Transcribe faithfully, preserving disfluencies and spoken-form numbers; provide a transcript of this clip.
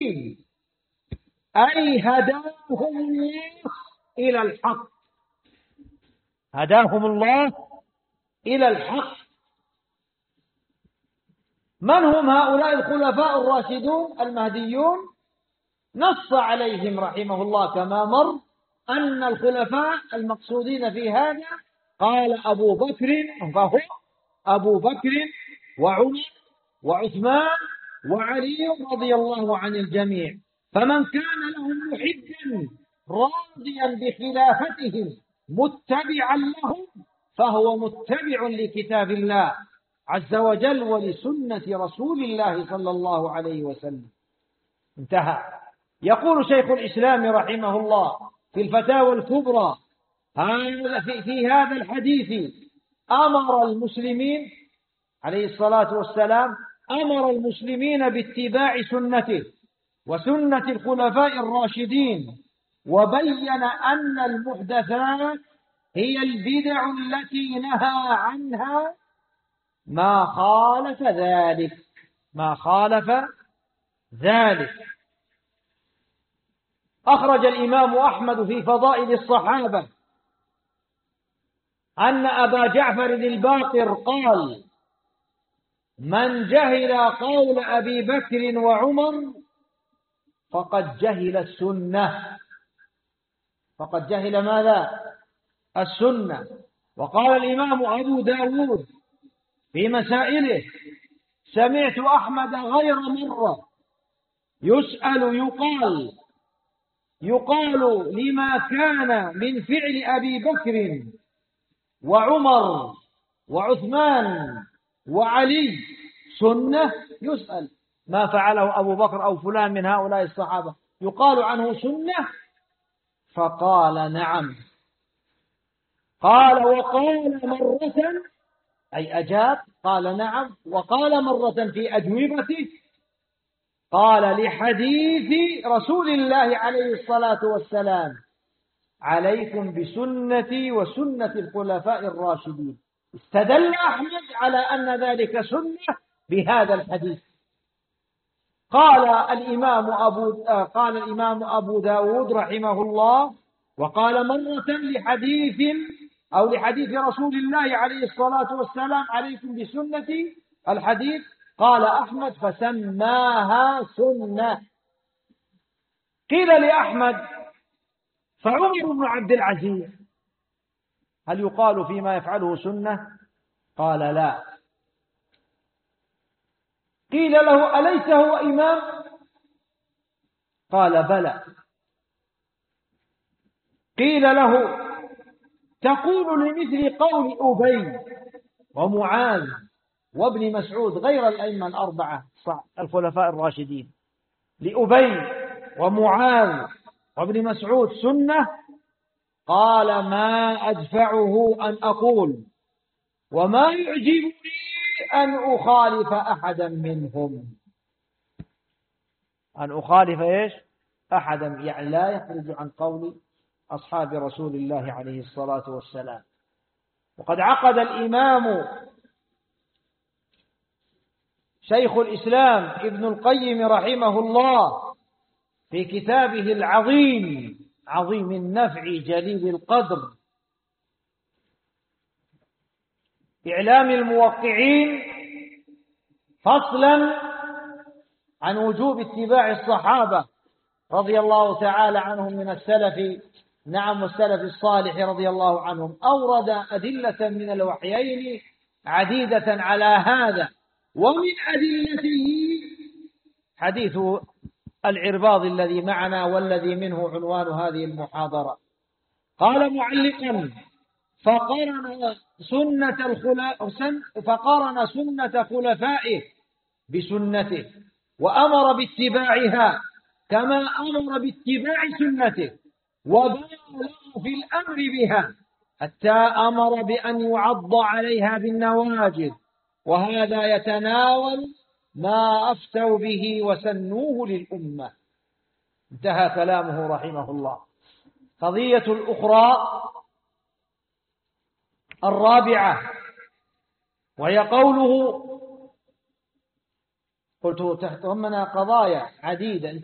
أي هداهم الله إلى الحق، هداهم الله إلى الحق. من هم هؤلاء الخلفاء الراشدون المهديون؟ نص عليهم رحمه الله كما مر أن الخلفاء المقصودين في هذا قال أبو بكر، فهو أبو بكر وعمر وعثمان وعلي رضي الله عن الجميع. فمن كان لهم محبا راضيا بخلافتهم متبعا لهم فهو متبع لكتاب الله عز وجل ولسنة رسول الله صلى الله عليه وسلم. انتهى. يقول شيخ الإسلام رحمه الله في الفتاوى الكبرى في هذا الحديث أمر المسلمين عليه الصلاة والسلام أمر المسلمين باتباع سنته وسنة الخلفاء الراشدين، وبين أن المحدثات هي البدع التي نهى عنها ما خالف ذلك ما خالف ذلك. أخرج الإمام أحمد في فضائل الصحابة أن أبا جعفر الباقر قال: من جهل قول أبي بكر وعمر فقد جهل السنة فقد جهل ماذا؟ السنة. وقال الإمام أبو داود في مسائله: سمعت أحمد غير مرة يسأل يقال يقال لما كان من فعل أبي بكر وعمر وعثمان وعلي سنة، يسأل ما فعله أبو بكر أو فلان من هؤلاء الصحابة يقال عنه سنة؟ فقال: نعم. قال: وقال مرة، أي أجاب، قال: نعم. وقال مرة في أجوبته قال: لحديث رسول الله عليه الصلاة والسلام: عليكم بسنتي وسنة الخلفاء الراشدين. استدل أحمد على أن ذلك سنة بهذا الحديث. قال الإمام أبو قال الإمام أبو داود رحمه الله: وقال مرة لحديث أو لحديث رسول الله عليه الصلاة والسلام: عليكم بسنتي. الحديث قال أحمد: فسماها سنة. قيل لأحمد: فعمر بن عبد العزيز هل يقال فيما يفعله سنة؟ قال: لا. قيل له: أليس هو إمام؟ قال: بلى. قيل له: تقول لمثل قول أبي ومعاذ وابن مسعود غير الأئمة الأربعة الخلفاء الراشدين، لأبي ومعاذ وابن مسعود سنة؟ قال: ما أدفعه أن أقول وما يعجبني أن أخالف أحدا منهم. أن أخالف إيش؟ أحدا، يعني لا يخرج عن قول أصحاب رسول الله عليه الصلاة والسلام. وقد عقد الإمام شيخ الإسلام ابن القيم رحمه الله في كتابه العظيم عظيم النفع جليل القدر إعلام الموقعين فصلا عن وجوب اتباع الصحابة رضي الله تعالى عنهم من السلف، نعم، والسلف الصالح رضي الله عنهم. أورد أدلة من الوحيين عديدة على هذا، ومن أدلته حديث العرباض الذي معنا والذي منه عنوان هذه المحاضرة. قال معلقا: فقرن سنة الخلفاء فقرن سنة خلفائه بسنته وأمر باتباعها كما أمر باتباع سنته، وبالغ في الأمر بها حتى أمر بأن يعض عليها بالنواجذ، وهذا يتناول ما أفتوا به وسنوه للأمة. انتهى كلامه رحمه الله. قضية الأخرى الرابعة وهي قوله، قلت تحتمنا قضايا عديدة